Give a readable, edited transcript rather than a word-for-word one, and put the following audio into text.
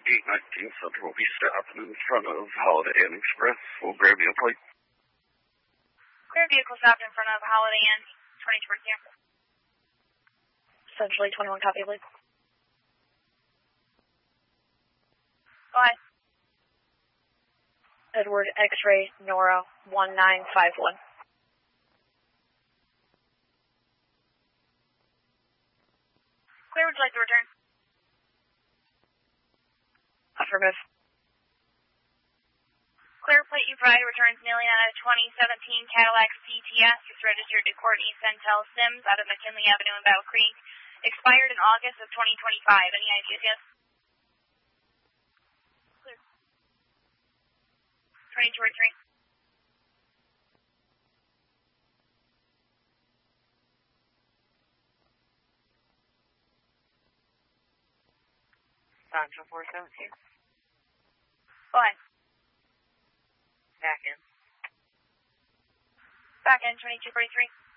819 Central will be stopping in front of Holiday Inn Express. We'll grab you a plate. Clear vehicle stopped in front of Holiday Inn, 20 towards here. Essentially 21 copy, please. Go ahead. Edward X-ray Nora 1951. Clear, would you like to return? Affirmative. Clear plate you provided returns mailing on a 2017 Cadillac CTS. It's registered to Courtney Centel Sims out of McKinley Avenue in Battle Creek. Expired in August of 2025. Any ideas yet? Clear. 22 or 3. Sancho 417. Go ahead. Back in. Back in 2243.